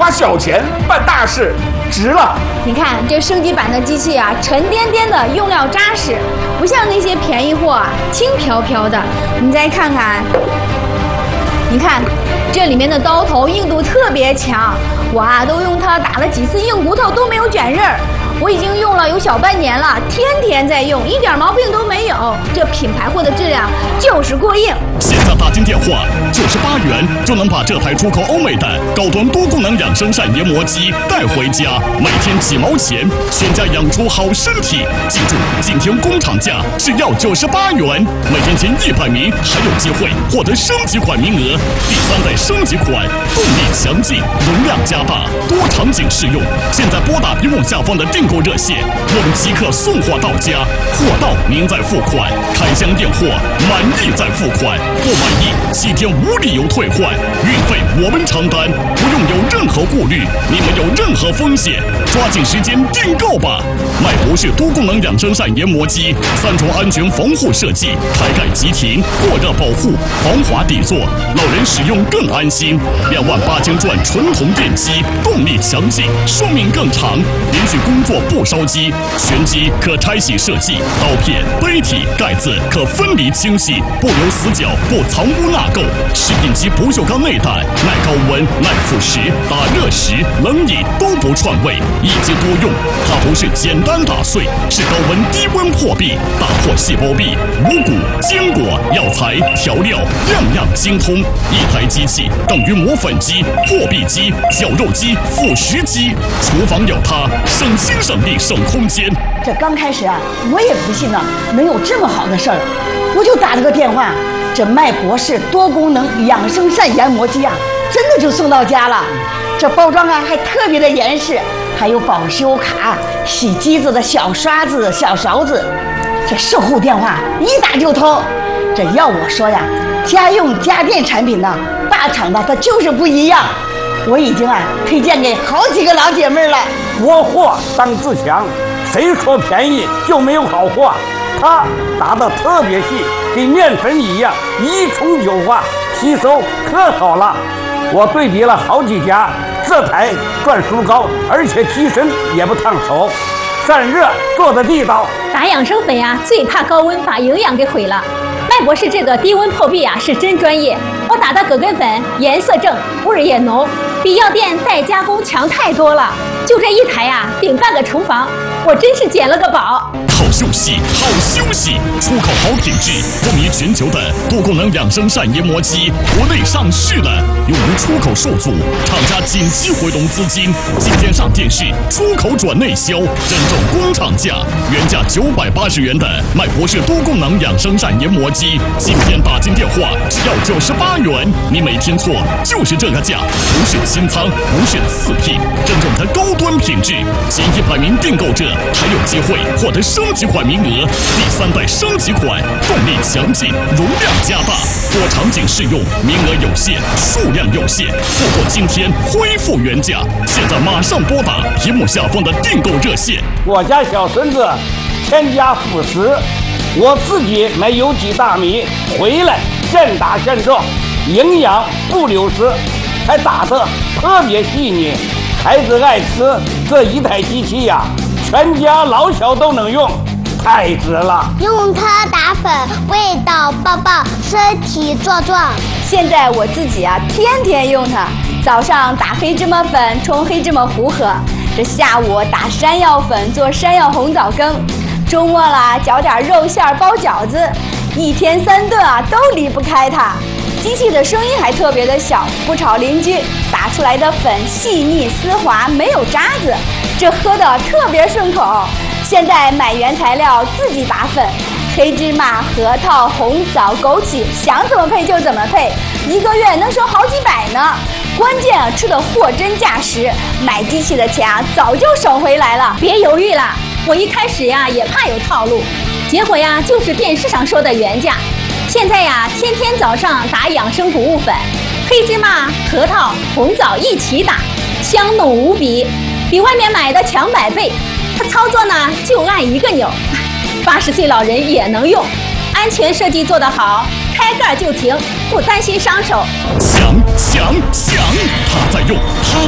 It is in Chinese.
花小钱办大事，值了。 你看这升级版的机器啊，沉甸甸的，用料扎实，不像那些便宜货啊，轻飘飘的。你再看看，你看这里面的刀头硬度特别强，我啊都用它打了几次硬骨头都没有卷刃儿。我已经用了有小半年了，天天在用，一点毛病都没有。这品牌货的质量就是过硬。 现在打进电话98元就能把这台出口欧美的高端多功能养生膳研磨机带回家，每天几毛钱，全家养出好身体。记住，今天工厂价只要98元，每天前100名还有机会获得升级款名额。第3代升级款，动力强劲，容量加大，多场景适用。现在拨打屏幕下方的订购热线，我们即刻送货到家，货到您再付款，开箱验货，满意再付款。不满意7天无理由退换，运费我们承担，不用有任何顾虑，你们有任何风险，抓紧时间订购吧！麦博士多功能养生膳研磨机，3重安全防护设计，开盖即停，过热保护，防滑底座，老人使用更安心。28000转纯铜电机，动力强劲，寿命更长，连续工作不烧机，全机可拆洗设计，刀片、杯体、盖子可分离清洗，不留死角，不藏污纳垢。食品级不锈钢内胆，耐高温、耐腐蚀，打热时、冷饮都不串味，一机多用。它不是简单打碎，是高温低温破壁，打破细胞壁，五谷、坚果、药材、调料，样样精通。一台机器等于磨粉机、破壁机、绞肉机、腐蚀机。厨房有它，省心省力省空间。 这刚开始啊，我也不信呢，能有这么好的事儿，我就打了个电话。这麦博士多功能养生膳研磨机啊，真的就送到家了。这包装啊还特别的严实，还有保修卡、洗机子的小刷子、小勺子。这售后电话一打就通。这要我说呀，家用家电产品呢，大厂的它就是不一样。我已经啊推荐给好几个老姐妹了。 国货当自强，谁说便宜就没有好货？它打得特别细，跟面粉一样，一冲就化，吸收可好了。我对比了好几家，这台转速高，而且提神也不烫手，散热做的地道。 打养生粉呀，最怕高温把营养给毁了。麦博士这个低温破壁啊是真专业，我打的葛根粉颜色正，味儿也浓，比药店代加工强太多了。就这一台呀，顶半个厨房，我真是捡了个宝。 好休息，好休息，出口好品质，风靡全球的多功能养生膳研磨机，国内上市了，由于出口受阻，厂家紧急回笼资金，今天上电视，出口转内销，真正工厂价，原价980元的麦博士多功能养生膳研磨机，今天打进电话只要98元，你没听错，就是这个价，不是清仓，不是次品，真正的高端品质，前100名订购者还有机会获得升级款名额。第3代升级款，动力强劲，容量加大，多场景适用，名额有限，数量有限，错过今天恢复原价。现在马上拨打屏幕下方的订购热线。 我家小孙子添加辅食，我自己买有机大米回来现打现做，营养不流失，还打得特别细腻，孩子爱吃。这一台机器呀，全家老小都能用，太值了。 用它打粉，味道棒棒，身体壮壮。 现在我自己啊，天天用它。早上打黑芝麻粉冲黑芝麻糊喝，这下午打山药粉做山药红枣羹，周末啦搅点肉馅包饺子，一天3顿啊都离不开它。机器的声音还特别的小，不吵邻居，打出来的粉细腻丝滑，没有渣子，这喝的特别顺口。现在买原材料自己打粉，黑芝麻、核桃、红枣、枸杞，想怎么配就怎么配，1个月能省好几百呢。关键啊，吃的货真价实，买机器的钱啊早就省回来了。 别犹豫了，我一开始呀也怕有套路，结果呀就是电视上说的原价。现在呀，天天早上打养生谷物粉，黑芝麻、核桃、红枣一起打，香浓无比，比外面买的强100倍。它操作呢就按1个钮，80岁老人也能用，安全设计做得好，开盖就停，不担心伤手。 强，他在用，他